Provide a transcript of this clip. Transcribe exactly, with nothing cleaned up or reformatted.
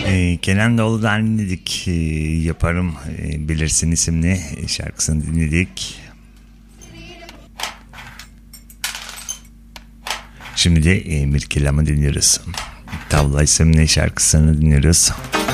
Ee, Kenan Doğulu'dan dinledik. Ee, Yaparım e, Bilirsin isimli şarkısını dinledik. Şimdi de e, Mirkelam'ı dinliyoruz. Tavla isimli şarkısını dinliyoruz.